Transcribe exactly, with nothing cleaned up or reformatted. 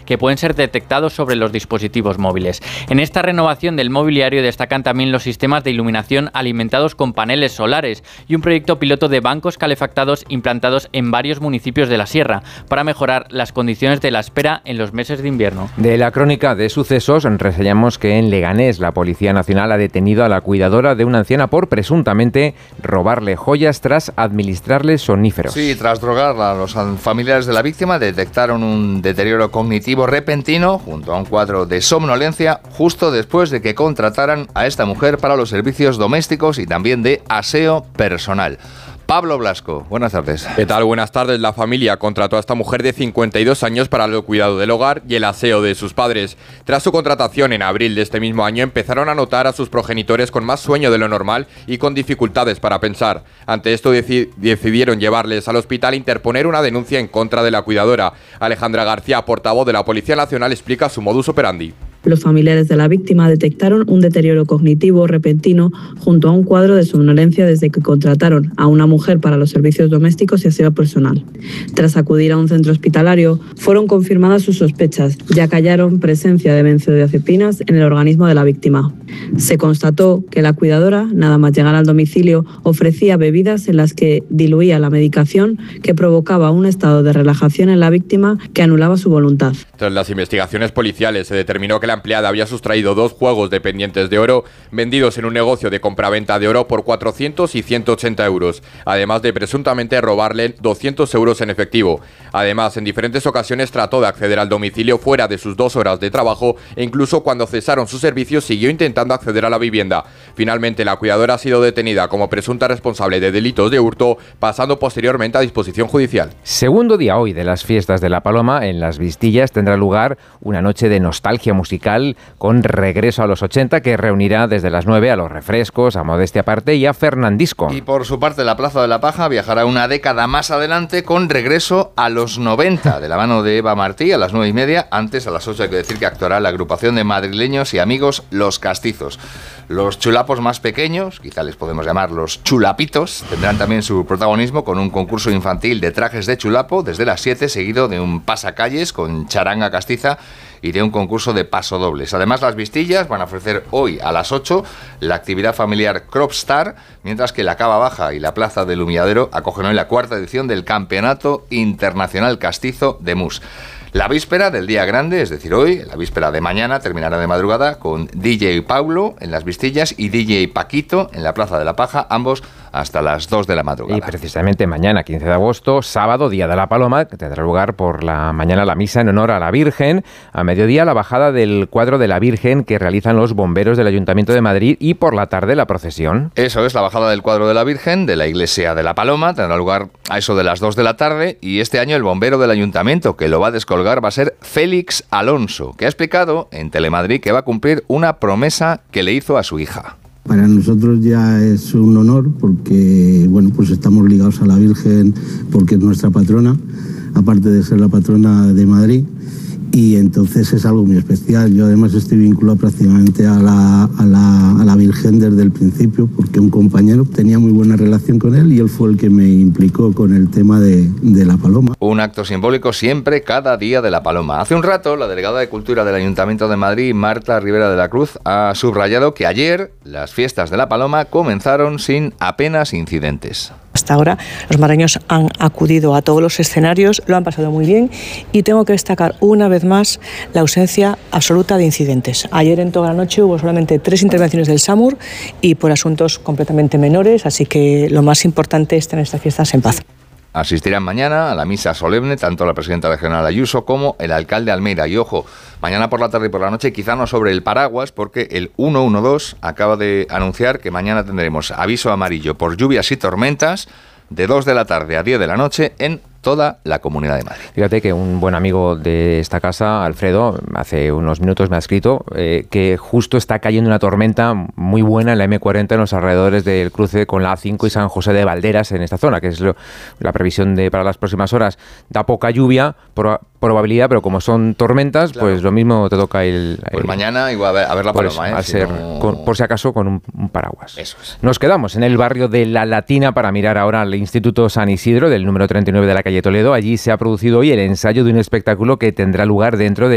que pueden ser detectados sobre los dispositivos móviles. En esta renovación del mobiliario destacan también los sistemas de iluminación alimentados con paneles solares y un proyecto piloto de bancos calefactados implantados en varios municipios de la Sierra para mejorar las condiciones de la espera en los meses de invierno. De la crónica de sucesos reseñamos que en Leganés la Policía Nacional ha detenido a la cuidadora de una anciana por presuntamente robarle joyas tras administrarle soníferos. Sí, tras drogarla, los familiares de la víctima detectaron un deterioro cognitivo repentino junto a un cuadro de somnolencia justo después de que contrataran a esta mujer para los servicios domésticos y también de aseo personal. Pablo Blasco, buenas tardes. ¿Qué tal? Buenas tardes. La familia contrató a esta mujer de cincuenta y dos años para el cuidado del hogar y el aseo de sus padres. Tras su contratación en abril de este mismo año, empezaron a notar a sus progenitores con más sueño de lo normal y con dificultades para pensar. Ante esto deci- decidieron llevarles al hospital e interponer una denuncia en contra de la cuidadora. Alejandra García, portavoz de la Policía Nacional, explica su modus operandi. Los familiares de la víctima detectaron un deterioro cognitivo repentino junto a un cuadro de somnolencia desde que contrataron a una mujer para los servicios domésticos y aseo personal. Tras acudir a un centro hospitalario, fueron confirmadas sus sospechas, ya que hallaron presencia de benzodiazepinas en el organismo de la víctima. Se constató que la cuidadora, nada más llegar al domicilio, ofrecía bebidas en las que diluía la medicación que provocaba un estado de relajación en la víctima que anulaba su voluntad. Tras las investigaciones policiales se determinó que la empleada había sustraído dos juegos de pendientes de oro vendidos en un negocio de compraventa de oro por cuatrocientos y ciento ochenta euros, además de presuntamente robarle doscientos euros en efectivo. Además, en diferentes ocasiones trató de acceder al domicilio fuera de sus dos horas de trabajo e incluso cuando cesaron sus servicios siguió intentando acceder a la vivienda. Finalmente, la cuidadora ha sido detenida como presunta responsable de delitos de hurto, pasando posteriormente a disposición judicial. Segundo día hoy de las fiestas de La Paloma. En Las Vistillas tendrá lugar una noche de nostalgia musical con regreso a los ochenta que reunirá desde las nueve a Los Refrescos, a Modestia Aparte y a Fernandisco. Y por su parte la Plaza de la Paja viajará una década más adelante con regreso a los noventa de la mano de Eva Martí a las nueve y media. Antes a las ocho hay que decir que actuará la agrupación de madrileños y amigos Los Castizos. Los chulapos más pequeños, quizá les podemos llamar los chulapitos, tendrán también su protagonismo con un concurso infantil de trajes de chulapo desde las siete, seguido de un pasacalles con charanga castiza y de un concurso de pasodobles. Además, Las Vistillas van a ofrecer hoy a las ocho la actividad familiar Cropstar, mientras que la Cava Baja y la Plaza del Humilladero acogen hoy la cuarta edición del Campeonato Internacional Castizo de Mus. La víspera del día grande, es decir, hoy, la víspera de mañana, terminará de madrugada con D J Paulo en Las Vistillas y D J Paquito en la Plaza de la Paja, ambos hasta las dos de la madrugada. Y precisamente mañana, quince de agosto, sábado, Día de la Paloma, que tendrá lugar por la mañana la misa en honor a la Virgen, a mediodía la bajada del cuadro de la Virgen que realizan los bomberos del Ayuntamiento de Madrid y por la tarde la procesión. Eso es, la bajada del cuadro de la Virgen de la iglesia de la Paloma tendrá lugar a eso de las dos de la tarde y este año el bombero del Ayuntamiento que lo va a descolgar va a ser Félix Alonso, que ha explicado en Telemadrid que va a cumplir una promesa que le hizo a su hija. Para nosotros ya es un honor porque, bueno, pues estamos ligados a la Virgen porque es nuestra patrona, aparte de ser la patrona de Madrid, y entonces es algo muy especial. Yo además estoy vinculado prácticamente a la, a la, a la Virgen desde el principio porque un compañero tenía muy buena relación con él y él fue el que me implicó con el tema de, de la Paloma. Un acto simbólico siempre cada día de la Paloma. Hace un rato la delegada de Cultura del Ayuntamiento de Madrid, Marta Rivera de la Cruz, ha subrayado que ayer las fiestas de la Paloma comenzaron sin apenas incidentes. Hasta ahora los madrileños han acudido a todos los escenarios, lo han pasado muy bien y tengo que destacar una vez más la ausencia absoluta de incidentes. Ayer en toda la noche hubo solamente tres intervenciones del SAMUR y por asuntos completamente menores, así que lo más importante es tener estas fiestas en paz. Asistirán mañana a la misa solemne tanto la presidenta regional Ayuso como el alcalde Almeida. Y ojo, mañana por la tarde y por la noche quizá no sobre el paraguas porque el ciento doce acaba de anunciar que mañana tendremos aviso amarillo por lluvias y tormentas de dos de la tarde a diez de la noche en toda la Comunidad de Madrid. Fíjate que un buen amigo de esta casa, Alfredo, hace unos minutos me ha escrito eh, que justo está cayendo una tormenta muy buena en la eme cuarenta en los alrededores del cruce con la A cinco y San José de Valderas en esta zona, que es lo, la previsión de para las próximas horas. Da poca lluvia, pro, probabilidad, pero como son tormentas, claro, pues lo mismo te toca el... el pues mañana igual a ver, a ver la pues, paloma, ¿eh? Al si ser, no... con, por si acaso, con un, un paraguas. Eso es. Nos quedamos en el barrio de La Latina para mirar ahora al Instituto San Isidro, del número treinta y nueve de la calle Toledo. Allí se ha producido hoy el ensayo de un espectáculo que tendrá lugar dentro de